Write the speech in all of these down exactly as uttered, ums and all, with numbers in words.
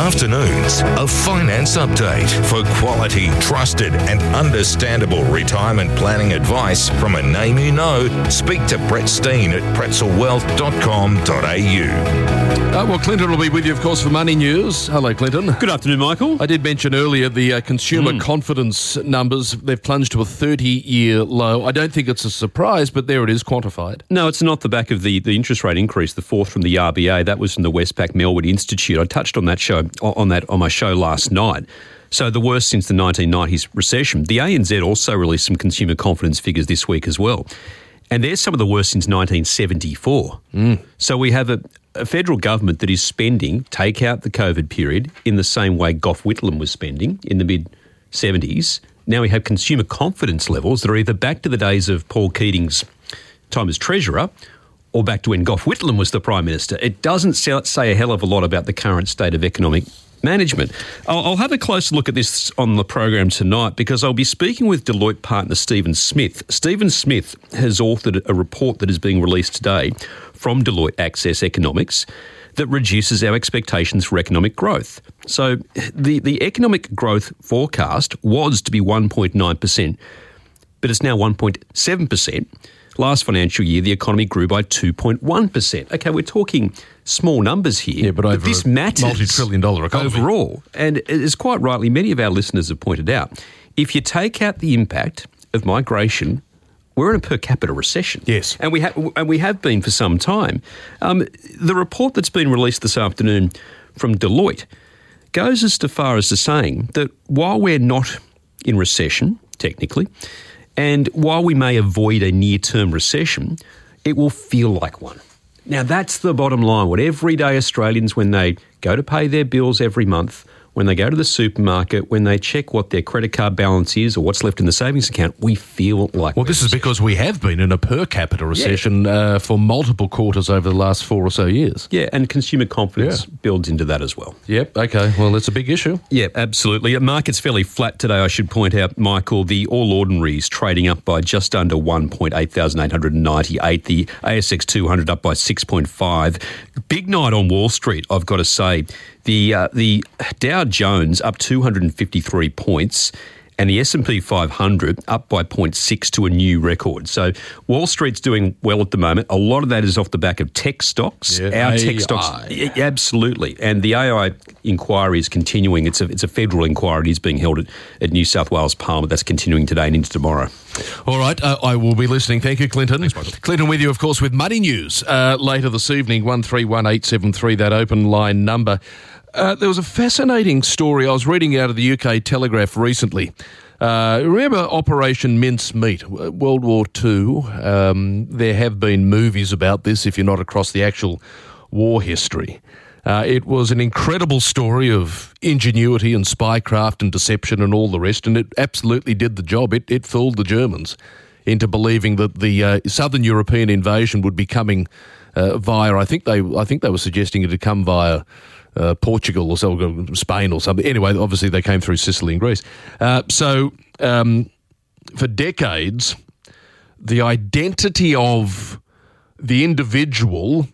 afternoons, a finance update for quality, trusted and understandable retirement planning advice from a name you know. Speak to Brett Steen at pretzel wealth dot com dot a u. Uh, well, Clinton will be with you, of course, for Money News. Hello, Clinton. Good afternoon, Michael. I did mention earlier the uh, consumer mm. confidence numbers. They've plunged to a thirty-year low. I don't think it's a surprise, but there it is, quantified. No, it's not the back of the, the interest rate increase, the fourth from the R B A. That was from the Westpac Melwood Institute. I touched on that show on that on my show last night. So the worst since the nineteen nineties recession. The A N Z also released some consumer confidence figures this week as well. And they're some of the worst since nineteen seventy-four. Mm. So we have a, a federal government that is spending, take out the COVID period, in the same way Gough Whitlam was spending in the mid-seventies. Now we have consumer confidence levels that are either back to the days of Paul Keating's time as Treasurer or back to when Gough Whitlam was the Prime Minister. It doesn't say a hell of a lot about the current state of economic management. I'll, I'll have a closer look at this on the program tonight because I'll be speaking with Deloitte partner Stephen Smith. Stephen Smith has authored a report that is being released today from Deloitte Access Economics that reduces our expectations for economic growth. So the, the economic growth forecast was to be one point nine percent, but it's now one point seven percent. Last financial year, the economy grew by two point one percent. Okay, we're talking small numbers here, yeah, but, over but this matters multi-trillion dollar economy overall. And as quite rightly many of our listeners have pointed out, if you take out the impact of migration, we're in a per capita recession. Yes. And we, ha- and we have been for some time. Um, the report that's been released this afternoon from Deloitte goes as far as to saying that while we're not in recession, technically, and while we may avoid a near-term recession, it will feel like one. Now, that's the bottom line. What everyday Australians, when they go to pay their bills every month, when they go to the supermarket, when they check what their credit card balance is or what's left in the savings account, we feel like... Well, this is because we have been in a per capita recession yeah. uh, for multiple quarters over the last four or so years. Yeah, and consumer confidence yeah. builds into that as well. Yep, okay. Well, that's a big issue. Yeah, absolutely. The market's fairly flat today, I should point out, Michael. The All Ordinaries trading up by just under one point eight thousand eight hundred ninety-eight. The A S X two hundred up by six point five. Big night on Wall Street, I've got to say. The uh, the Dow Jones up two hundred fifty-three points and the S and P five hundred up by zero point six to a new record. So Wall Street's doing well at the moment. A lot of that is off the back of tech stocks. Yeah, Our A I. tech stocks, yeah, absolutely. And the A I inquiry is continuing. It's a it's a federal inquiry. It's being held at, at New South Wales Parliament. That's continuing today and into tomorrow. All right, uh, I will be listening. Thank you, Clinton. Thanks, Michael. Clinton with you, of course, with Money News uh, later this evening, one three one eight seven three, that open line number. Uh, there was a fascinating story I was reading out of the U K Telegraph recently. Uh, remember Operation Mincemeat, World War Two? Um, there have been movies about this if you're not across the actual war history. Uh, it was an incredible story of ingenuity and spycraft and deception and all the rest, and it absolutely did the job. It, it fooled the Germans into believing that the uh, southern European invasion would be coming uh, via, I think they I think they were suggesting it would come via Uh, Portugal or so, Spain or something. Anyway, obviously they came through Sicily and Greece. Uh, so um, for decades, the identity of the individual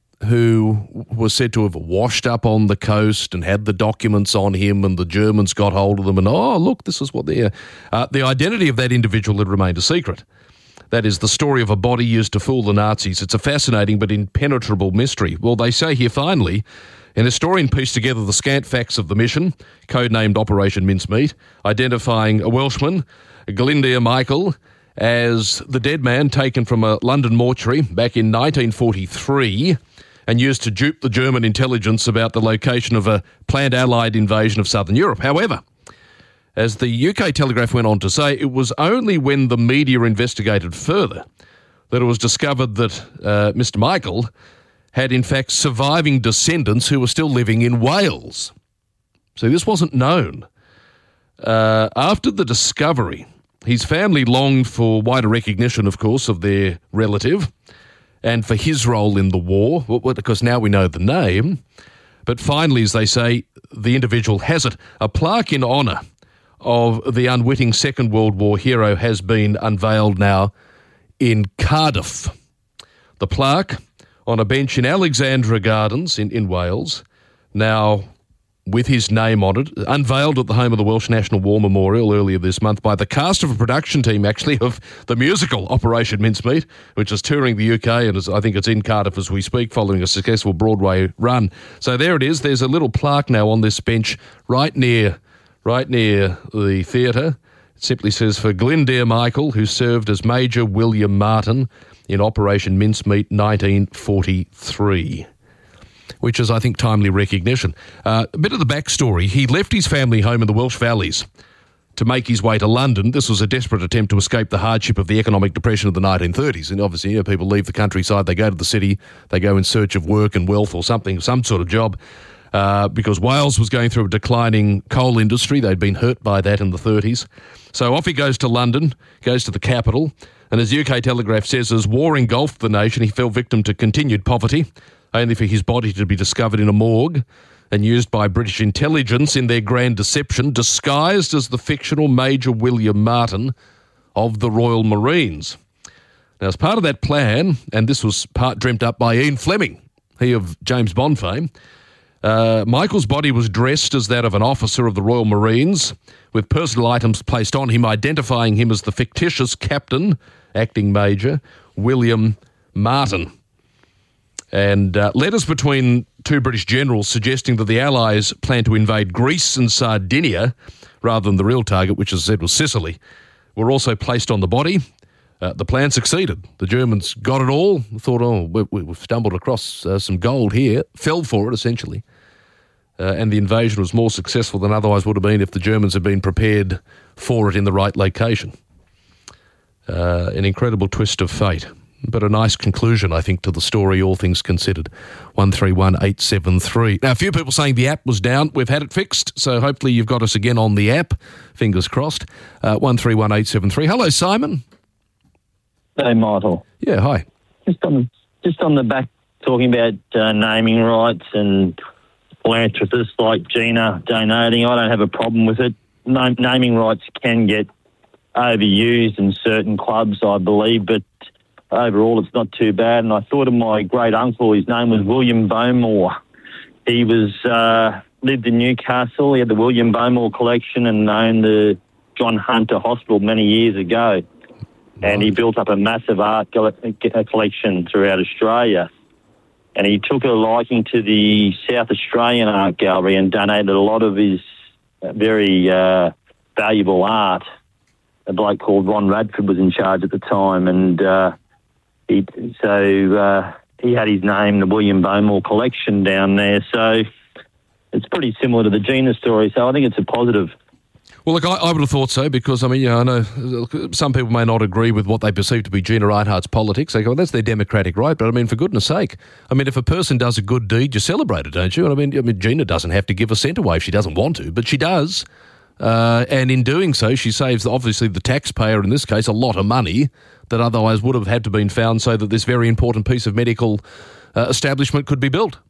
who was said to have washed up on the coast and had the documents on him and the Germans got hold of them and, oh, look, this is what they're... Uh, the identity of that individual had remained a secret. That is the story of a body used to fool the Nazis. It's a fascinating but impenetrable mystery. Well, they say here finally, an historian pieced together the scant facts of the mission, codenamed Operation Mincemeat, identifying a Welshman, Glinda Michael, as the dead man taken from a London mortuary back in nineteen forty-three and used to dupe the German intelligence about the location of a planned Allied invasion of southern Europe. However, as the U K Telegraph went on to say, it was only when the media investigated further that it was discovered that uh, Mister Michael had in fact surviving descendants who were still living in Wales. So this wasn't known. Uh, after the discovery, his family longed for wider recognition, of course, of their relative and for his role in the war, because now we know the name. But finally, as they say, the individual has it. A plaque in honour of the unwitting Second World War hero has been unveiled now in Cardiff. The plaque on a bench in Alexandra Gardens in, in Wales. Now, with his name on it, unveiled at the home of the Welsh National War Memorial earlier this month by the cast of a production team, actually, of the musical Operation Mincemeat, which is touring the U K, and is, I think it's in Cardiff as we speak, following a successful Broadway run. So there it is. There's a little plaque now on this bench right near, right near the theatre. It simply says, for Glendaire Michael, who served as Major William Martin in Operation Mincemeat nineteen forty-three. Which is, I think, timely recognition. Uh, a bit of the backstory. He left his family home in the Welsh Valleys to make his way to London. This was a desperate attempt to escape the hardship of the economic depression of the nineteen thirties. And obviously, you know, people leave the countryside, they go to the city, they go in search of work and wealth or something, some sort of job, uh, because Wales was going through a declining coal industry. They'd been hurt by that in the thirties. So off he goes to London, goes to the capital, and as U K Telegraph says, as war engulfed the nation, he fell victim to continued poverty, only for his body to be discovered in a morgue and used by British intelligence in their grand deception, disguised as the fictional Major William Martin of the Royal Marines. Now, as part of that plan, and this was part dreamt up by Ian Fleming, he of James Bond fame, uh, Michael's body was dressed as that of an officer of the Royal Marines, with personal items placed on him, identifying him as the fictitious captain, acting major, William Martin. And uh, letters between two British generals suggesting that the Allies planned to invade Greece and Sardinia, rather than the real target, which as I said was Sicily, were also placed on the body. Uh, the plan succeeded. The Germans got it all, thought, oh, we, we've stumbled across uh, some gold here, fell for it, essentially. Uh, and the invasion was more successful than otherwise would have been if the Germans had been prepared for it in the right location. Uh, an incredible twist of fate. But a nice conclusion, I think, to the story, all things considered. one three one eight seven three. Now, a few people saying the app was down. We've had it fixed, so hopefully you've got us again on the app. Fingers crossed. Uh, one three one eight seven three. Hello, Simon. Hey, Michael. Yeah, hi. Just on, just on the back, talking about uh, naming rights and philanthropists like Gina donating, I don't have a problem with it. Name, naming rights can get overused in certain clubs, I believe, but overall, it's not too bad. And I thought of my great uncle. His name was William Bowmore. He was uh, lived in Newcastle. He had the William Bowmore collection and owned the John Hunter Hospital many years ago. And he built up a massive art collection throughout Australia. And he took a liking to the South Australian Art Gallery and donated a lot of his very uh, valuable art. A bloke called Ron Radford was in charge at the time, and uh, He, so uh, he had his name, the William Bowmore collection down there. So it's pretty similar to the Gina story. So I think it's a positive. Well, look, I, I would have thought so because, I mean, you know, I know some people may not agree with what they perceive to be Gina Rinehart's politics. They go, well, that's their democratic right. But, I mean, for goodness sake, I mean, if a person does a good deed, you celebrate it, don't you? And I mean, I mean, Gina doesn't have to give a cent away if she doesn't want to, but she does. Uh, and in doing so, she saves, obviously, the taxpayer, in this case, a lot of money that otherwise would have had to been found so that this very important piece of medical uh, establishment could be built.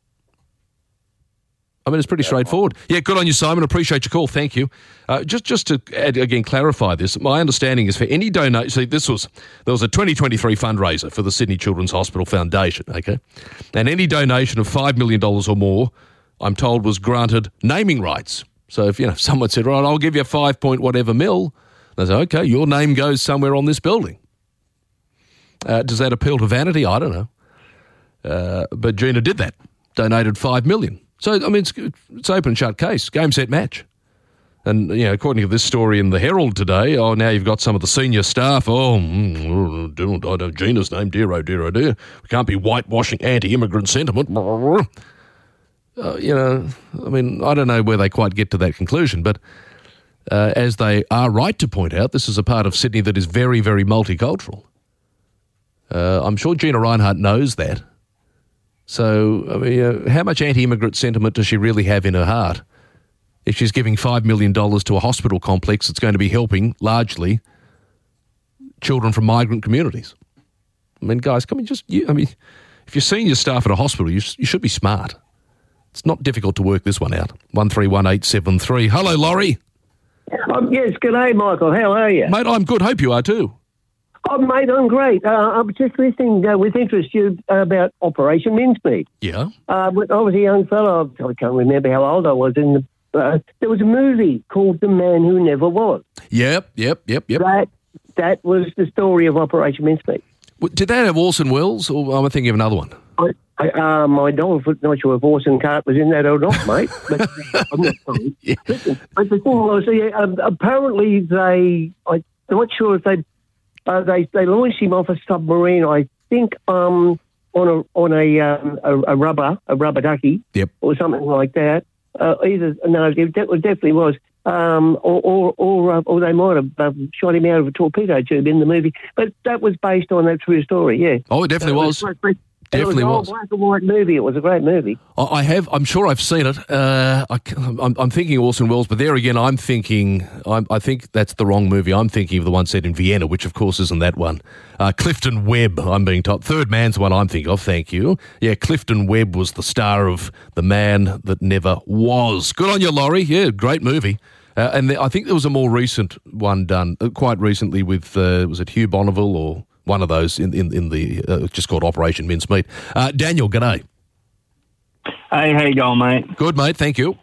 I mean, it's pretty straightforward. Yeah, good on you, Simon. Appreciate your call. Thank you. Uh, just just to, add, again, clarify this, my understanding is for any donation, see, this was, there was a twenty twenty-three fundraiser for the Sydney Children's Hospital Foundation, okay? And any donation of five million dollars or more, I'm told, was granted naming rights. So if, you know, someone said, right, I'll give you five point whatever mil, they say, okay, your name goes somewhere on this building. Uh, does that appeal to vanity? I don't know. Uh, but Gina did that, donated five million dollars. So, I mean, it's, it's open and shut case, game, set, match. And, you know, according to this story in the Herald today, oh, now you've got some of the senior staff, oh, mm, I don't know Gina's name, dear, oh, dear, oh, dear. We can't be whitewashing anti-immigrant sentiment. Uh, you know, I mean, I don't know where they quite get to that conclusion, but uh, as they are right to point out, this is a part of Sydney that is very, very multicultural. Uh, I'm sure Gina Rinehart knows that. So, I mean, uh, how much anti-immigrant sentiment does she really have in her heart? If she's giving five million dollars to a hospital complex that's going to be helping, largely, children from migrant communities. I mean, guys, come on, just, you, I mean, if you're senior staff at a hospital, you, you should be smart. It's not difficult to work this one out. one three one eight seven three. Hello, Laurie. Um, yes, good day, Michael. How are you? Mate, I'm good. Hope you are too. Oh, mate, I'm great. Uh, I'm just listening uh, with interest to you about Operation Mincemeat. Yeah. Uh, when I was a young fellow, I can't remember how old I was. In the, uh, there was a movie called The Man Who Never Was. Yep, yep, yep, yep. That that was the story of Operation Mincemeat. Well, did that have Orson Welles, or am I thinking of another one? I, I, um, I don't, I'm not sure if Orson Cart was in that or not, mate. But I'm not sorry. Yeah. Listen, but the thing was, yeah, um, apparently they, I, I'm not sure if they, uh, they they launched him off a submarine. I think um, on a on a, um, a a rubber a rubber ducky, Yep. or something like that. Uh, either no, it definitely was. Um, or or or, uh, or they might have uh, shot him out of a torpedo tube in the movie, but that was based on that true story. Yeah. Oh, it definitely was. It was. Definitely it was. was. A black and white movie. It was a great movie. I I have. I'm sure I've seen it. Uh, I, I'm, I'm thinking Orson Welles, but there again, I'm thinking. I'm, I think that's the wrong movie. I'm thinking of the one set in Vienna, which of course isn't that one. Uh, Clifton Webb. I'm being told. Third Man's the one I'm thinking of. Thank you. Yeah, Clifton Webb was the star of The Man That Never Was. Good on you, Laurie. Yeah, great movie. Uh, and the, I think there was a more recent one done uh, quite recently with uh, was it Hugh Bonneville or one of those in in, in the uh, just called Operation Mincemeat. Uh, Daniel, g'day. Hey, how you going, mate? Good, mate. Thank you.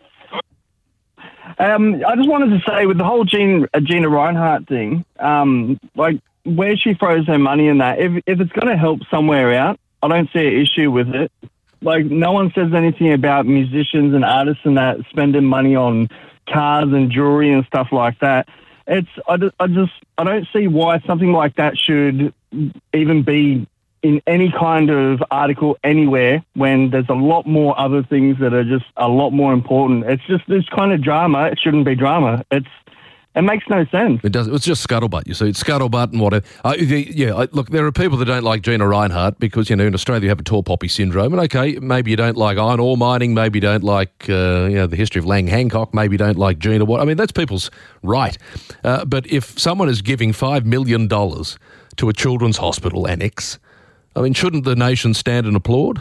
Um, I just wanted to say, with the whole Gina, uh, Gina Reinhardt thing, um, like where she throws her money in that, if if it's going to help somewhere out, I don't see an issue with it. Like, no one says anything about musicians and artists and that spending money on cars and jewelry and stuff like that. It's I just, I just I don't see why something like that should even be in any kind of article anywhere when there's a lot more other things that are just a lot more important. It's just this kind of drama. It shouldn't be drama. It's It makes no sense. It does. It's just scuttlebutt. You see, it's scuttlebutt and whatever. Uh, the, yeah, I, look, there are people that don't like Gina Reinhardt because, you know, in Australia you have a tall poppy syndrome. And okay, maybe you don't like iron ore mining. Maybe you don't like, uh, you know, the history of Lang Hancock. Maybe you don't like Gina. What I mean, that's people's right. Uh, but if someone is giving five million dollars to a children's hospital annex, I mean, shouldn't the nation stand and applaud?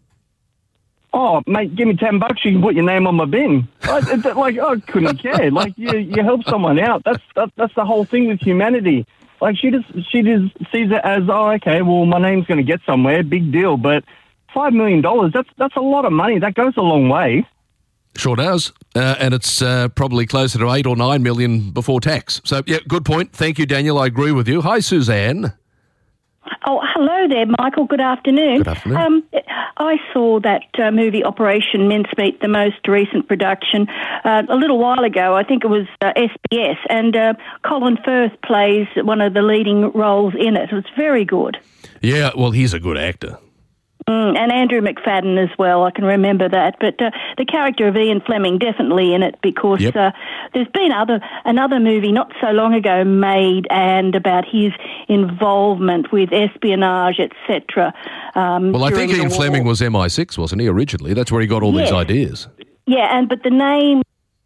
Oh, mate, give me ten bucks, you can put your name on my bin. Like, it's like oh, I couldn't care. Like, you, you help someone out. That's that, that's the whole thing with humanity. Like, she just she just sees it as, oh, okay, well, my name's going to get somewhere, big deal. But five million dollars, that's that's a lot of money. That goes a long way. Sure does. Uh, and it's uh, probably closer to eight or nine million before tax. So, yeah, good point. Thank you, Daniel. I agree with you. Hi, Suzanne. Oh, hello there, Michael. Good afternoon. Good afternoon. Um, I saw that uh, movie Operation Mincemeat, the most recent production, uh, a little while ago. I think it was uh, S B S, and uh, Colin Firth plays one of the leading roles in it. It was very good. Yeah, well, he's a good actor. Mm, and Andrew McFadden as well, I can remember that. But uh, the character of Ian Fleming definitely in it because Yep. uh, there's been other another movie not so long ago made and about his involvement with espionage, et cetera. Um, Well, I think during Ian the Fleming war. was M I six, wasn't he, originally? That's where he got all these Yes. ideas. Yeah, and but the name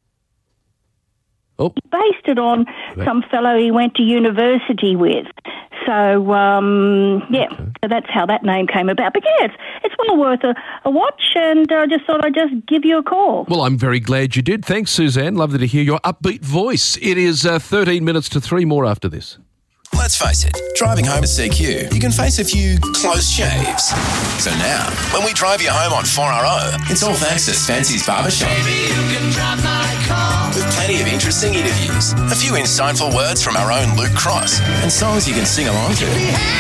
Oh, based it on some fellow he went to university with. So, um, yeah, so that's how that name came about. But, yeah, it's, it's well worth a, a watch, and I uh, just thought I'd just give you a call. well, I'm very glad you did. Thanks, Suzanne. Lovely to hear your upbeat voice. It is uh, thirteen minutes to three more after this. Let's face it, driving home to C Q, you can face a few close shaves. So now, when we drive you home on four R O, it's all thanks to Fancy's Barbershop. With plenty of interesting interviews, a few insightful words from our own Luke Cross, and songs you can sing along to.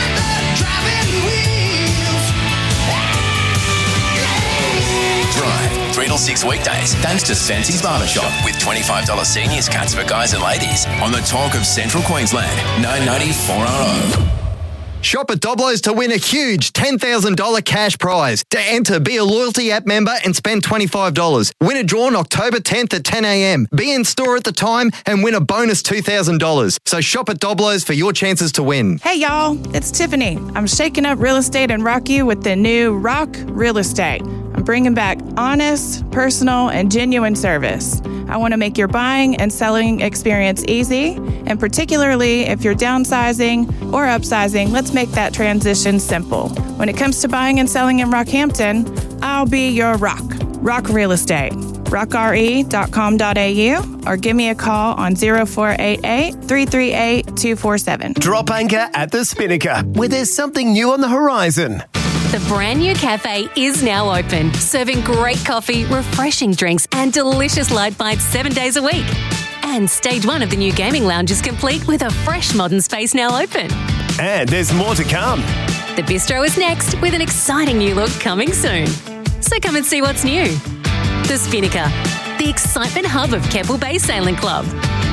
Drive three till six weekdays, thanks to Fancy's Barbershop, with twenty-five dollars seniors cuts for guys and ladies on the talk of Central Queensland, nine ninety four R O. Shop at Doblo's to win a huge ten thousand dollars cash prize. To enter, be a loyalty app member and spend twenty-five dollars. Win a draw on October tenth at ten a.m. Be in store at the time and win a bonus two thousand dollars. So shop at Doblo's for your chances to win. Hey y'all, it's Tiffany. I'm shaking up real estate in Rock-U with the new Rock Real Estate. I'm bringing back honest, personal, and genuine service. I want to make your buying and selling experience easy, and particularly if you're downsizing or upsizing, let's make that transition simple. When it comes to buying and selling in Rockhampton, I'll be your rock. Rock Real Estate. rock r e dot com dot a u or give me a call on zero four eight eight, three three eight, two four seven. Drop anchor at the Spinnaker, where there's something new on the horizon. The brand new cafe is now open, serving great coffee, refreshing drinks and delicious light bites seven days a week. And stage one of the new gaming lounge is complete with a fresh modern space now open. And there's more to come. The bistro is next with an exciting new look coming soon. So come and see what's new. The Spinnaker, the excitement hub of Keppel Bay Sailing Club.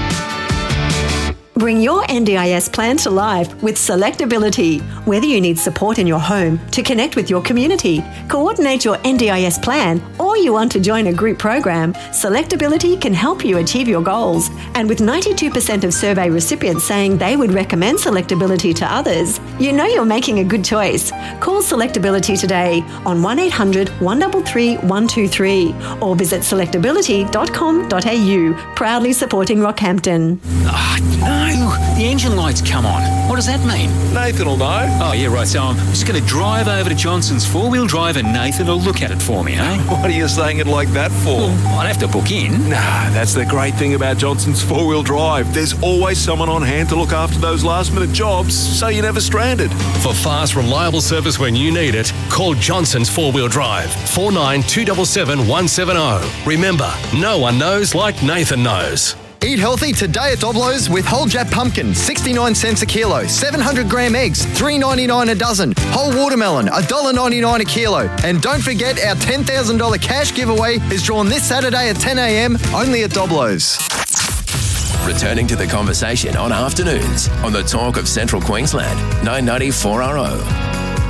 Bring your N D I S plan to life with Selectability. Whether you need support in your home to connect with your community, coordinate your N D I S plan, or you want to join a group program, Selectability can help you achieve your goals. And with ninety-two percent of survey recipients saying they would recommend Selectability to others, you know you're making a good choice. Call Selectability today on one eight hundred, one three three, one two three or visit selectability dot com dot a u, proudly supporting Rockhampton. Ah, no. The engine light's come on. What does that mean? Nathan will know. Oh, yeah, right. So I'm just going to drive over to Johnson's four-wheel drive and Nathan will look at it for me, eh? What are you saying it like that for? Well, I'd have to book in. Nah, that's the great thing about Johnson's four-wheel drive. There's always someone on hand to look after those last-minute jobs, so you're never stranded. For fast, reliable service when you need it, call Johnson's four-wheel drive, four nine two seven seven, one seven zero. Remember, no one knows like Nathan knows. Eat healthy today at Doblo's with whole Jap pumpkin, sixty-nine cents a kilo, seven hundred gram eggs, three ninety-nine a dozen, whole watermelon, one dollar ninety-nine a kilo. And don't forget our ten thousand dollars cash giveaway is drawn this Saturday at ten a m only at Doblo's. Returning to the conversation on afternoons on the Talk of Central Queensland, nine ninety four R O.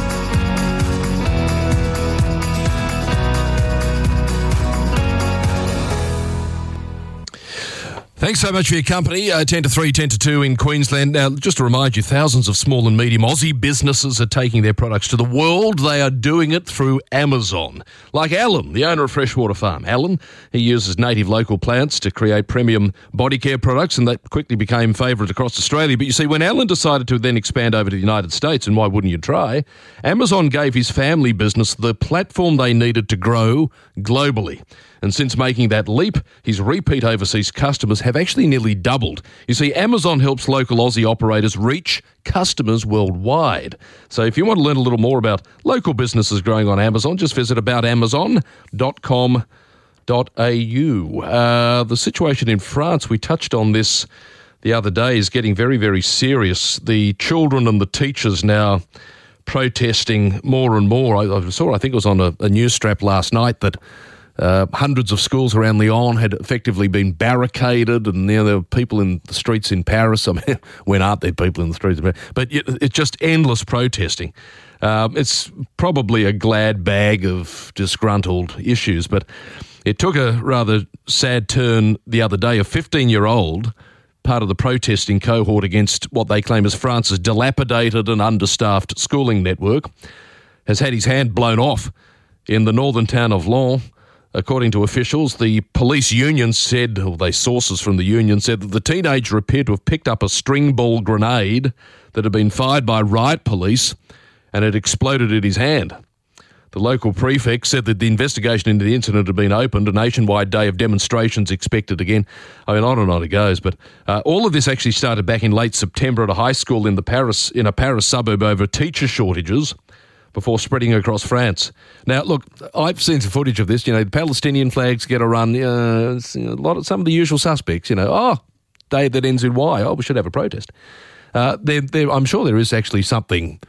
Thanks so much for your company. Uh, ten to three, ten to two in Queensland. Now, just to remind you, thousands of small and medium Aussie businesses are taking their products to the world. They are doing it through Amazon. Like Alan, the owner of Freshwater Farm. Alan, he uses native local plants to create premium body care products, and that quickly became favourite across Australia. But you see, when Alan decided to then expand over to the United States, and why wouldn't you try, Amazon gave his family business the platform they needed to grow globally. And since making that leap, his repeat overseas customers have actually nearly doubled. You see, Amazon helps local Aussie operators reach customers worldwide. So if you want to learn a little more about local businesses growing on Amazon, just visit about amazon dot com dot a u. Uh, the situation in France, we touched on this the other day, is getting very, very serious. The children and the teachers now protesting more and more. I, I saw, I think it was on a, a news strap last night, that Uh, hundreds of schools around Lyon had effectively been barricaded, and you know, there were people in the streets in Paris. I mean, when aren't there people in the streets? But it, it's just endless protesting. Um, it's probably a glad bag of disgruntled issues, but it took a rather sad turn the other day. A fifteen-year-old, part of the protesting cohort against what they claim is France's dilapidated and understaffed schooling network, has had his hand blown off in the northern town of Lyon. According to officials, the police union said, or they sources from the union said, that the teenager appeared to have picked up a string ball grenade that had been fired by riot police and had exploded in his hand. The local prefect said that the investigation into the incident had been opened, a nationwide day of demonstrations expected again. I mean, on and on it goes. But uh, all of this actually started back in late September at a high school in the Paris in a Paris suburb over teacher shortages, before spreading across France. Now, look, I've seen some footage of this. You know, the Palestinian flags get a run. Uh, a lot of some of the usual suspects. You know, oh, day that ends in Y. Oh, we should have a protest. Uh, they're, they're, I'm sure there is actually something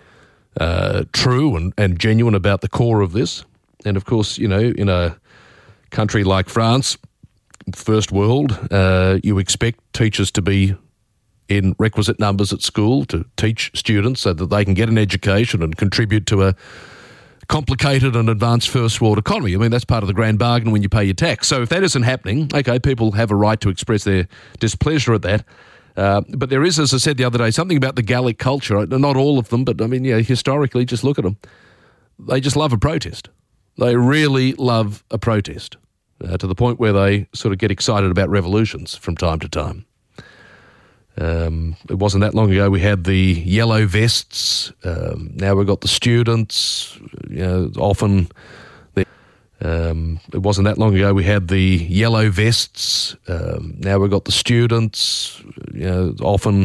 uh, true and, and genuine about the core of this. And of course, you know, in a country like France, first world, uh, you expect teachers to be in requisite numbers at school to teach students so that they can get an education and contribute to a complicated and advanced first world economy. I mean, that's part of the grand bargain when you pay your tax. So if that isn't happening, okay, people have a right to express their displeasure at that. Uh, but there is, as I said the other day, something about the Gallic culture. Not all of them, but I mean, yeah, historically, just look at them. They just love a protest. They really love a protest uh, to the point where they sort of get excited about revolutions from time to time. Um, it wasn't that long ago we had the yellow vests. Um, now we've got the students. You know, often, the, Um, it wasn't that long ago we had the yellow vests. Um, now we've got the students, you know, often